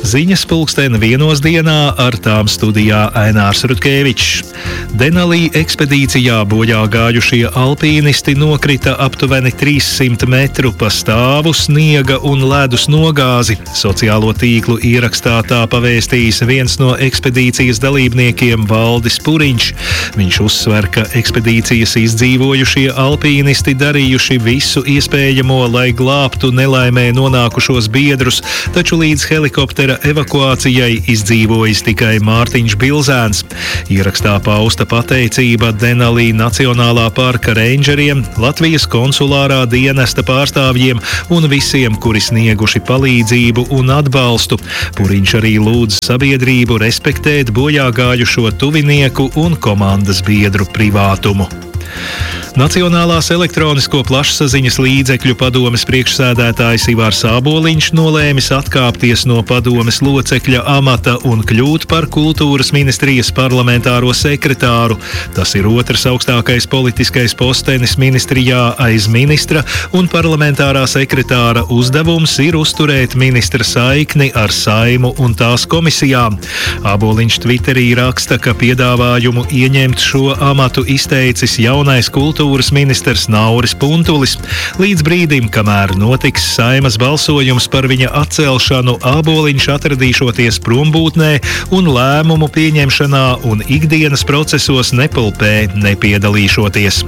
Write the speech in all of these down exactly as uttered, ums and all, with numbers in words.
Ziņas pulksten vienos dienā, ar tām studijā Ainārs Rutkevičs. Denalī ekspedīcijā bojā gājušie alpīnisti nokrita aptuveni trīssimt metru pa stāvu, sniega un ledus nogāzi. Sociālo tīklu ierakstā tā pavēstījis viens no ekspedīcijas dalībniekiem Valdis Puriņš. Viņš uzsver, ka ekspedīcijas izdzīvojušie alpīnisti darījuši visu iespējamo, lai glābtu nelaimē nonākušos biedrus, taču līdz helikoptera evakuācijai izdzīvojis tikai Mārtiņš Bilzēns. Ierakstā pausta pateicība Denalī Nacionālā parka reindžeriem, Latvijas konsulārā dienesta pārstāvjiem un visiem, kuri snieguši palīdzību un atbalstu. Puriņš arī lūdz sabiedrību respektēt bojāgājušo tuvinieku un komandas biedru privātumu. Nacionālās elektronisko plašsaziņas līdzekļu padomes priekšsēdētājs Ivars Āboliņš nolēmis atkāpties no padomes locekļa amata un kļūt par kultūras ministrijas parlamentāro sekretāru. Tas ir otrs augstākais politiskais postenis ministrijā aiz ministra, un parlamentārā sekretāra uzdevums ir uzturēt ministra saikni ar Saimu un tās komisijām. Āboliņš Twitterī raksta, ka piedāvājumu ieņemt šo amatu izteicis jaunais kultūras Kultūras ministrs Nauris Puntulis. Līdz brīdim, kamēr notiks Saimas balsojums par viņa atcelšanu, Āboliņš atradīšoties prombūtnē un lēmumu pieņemšanā un ikdienas procesos nepulpē nepiedalīšoties.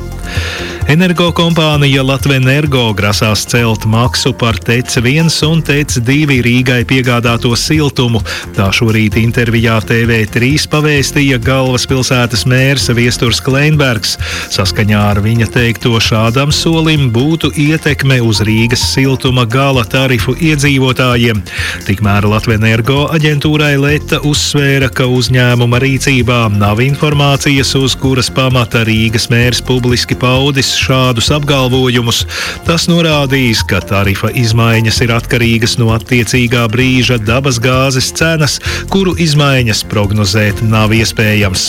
Energokompānija Latvenergo grasās celt maksu par T E C viens un T E C divi Rīgai piegādāto siltumu. Tā šorīt intervijā T V trīs pavēstīja galvaspilsētas mērs Viesturs Kleinbergs. Saskaņā ar viņa teikto šādam solim būtu ietekme uz Rīgas siltuma gala tarifu iedzīvotājiem. Tikmēr Latvenergo aģentūrai Leta uzsvēra, ka uzņēmuma rīcībā nav informācijas, uz kuras pamata Rīgas mērs publiski paudis šādus apgalvojumus. Tas norādījis, ka tarifa izmaiņas ir atkarīgas no attiecīgā brīža dabas gāzes cenas, kuru izmaiņas prognozēt nav iespējams.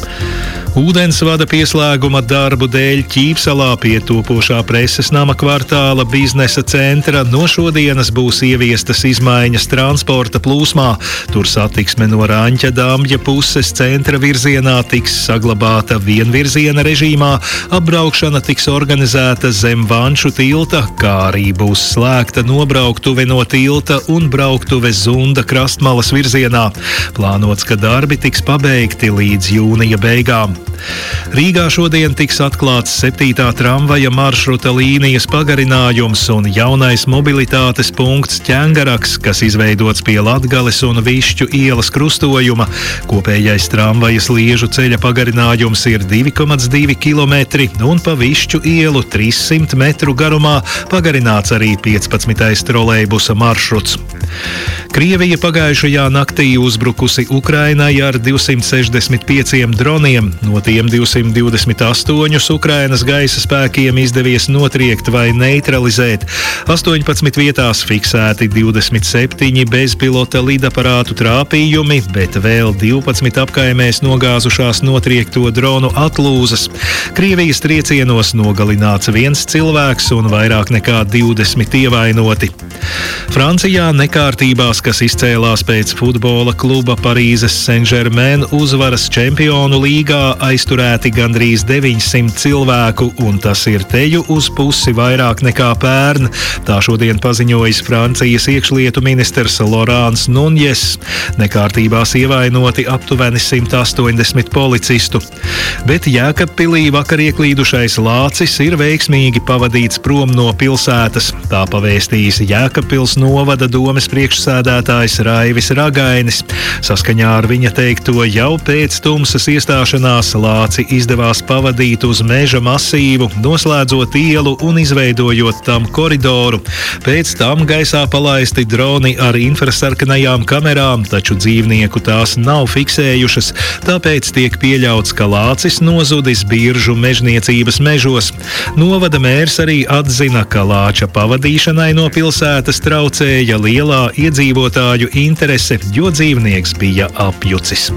Ūdensvada pieslēguma darbu dēļ Ķīpsalā pie topošā preses nama kvartāla biznesa centra no šodienas būs ieviestas izmaiņas transporta plūsmā. Tur satiksme no Raņķa Dambja puses centra virzienā tiks saglabāta vienvirziena režīmā, apbraukšana tiks organizēta zem Vanču tilta, kā arī būs slēgta nobrauktuve no tilta un brauktuve Zunda krastmalas virzienā. Plānots, ka darbi tiks pabeigti līdz jūnija beigām. Rīgā šodien tiks atklāts septītā tramvaja maršruta līnijas pagarinājums un jaunais mobilitātes punkts Ķengaraks, kas izveidots pie Latgales un Višķu ielas krustojuma. Kopējais tramvajas liežu ceļa pagarinājums ir divi komats divi kilometri un pa Višķu ielu trīssimt metru garumā pagarināts arī piecpadsmitais trolejbusa maršruts. Krievija pagājušajā naktī uzbrukusi Ukrainai ar divsimt sešdesmit pieciem droniem. No tiem divsimt divdesmit astoņus Ukrainas gaisa spēkiem izdevies notriekt vai neutralizēt. astoņpadsmit vietās fiksēti divdesmit septiņi bezpilota lidaparātu trāpījumi, bet vēl divpadsmit apkaimēs nogāzušās notriekto dronu atlūzas. Krievijas triecienos nogalināts viens cilvēks un vairāk nekā divdesmit ievainoti. Francijā nekārtībās, kas izcēlās pēc futbola kluba Parīzes Saint-Germain uzvaras Čempionu līgā, aizturēti gandrīz deviņsimt cilvēku, un tas ir teju uz pusi vairāk nekā pērn. Tā šodien paziņojis Francijas iekšlietu ministrs Laurents Nunjes. Nekārtībās ievainoti aptuveni simt astoņdesmit policistu. Bet Jēkabpilī vakar ieklīdušais lācis ir veiksmīgi pavadīts prom no pilsētas. Tā pavēstījis Jēkabpils novada domes priekšsēdētājs Raivis Ragainis. Saskaņā ar viņa teikto jau pēc tumsas iestāšanās lāci izdevās pavadīt uz meža masīvu, noslēdzot ielu un izveidojot tam koridoru. Pēc tam gaisā palaisti droni ar infrasarkanajām kamerām, taču dzīvnieku tās nav fiksējušas, tāpēc tiek pieļauts, ka lācis nozudis Biržu mežniecības mežos. Novada mērs arī atzina, ka lāča pavadīšanai no pilsētas traucēja lielā iedzīvotāju interese, jo dzīvnieks bija apjucis.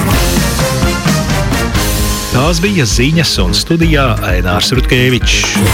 Tās bija ziņas, un studijā Ainārs Rutkevičs.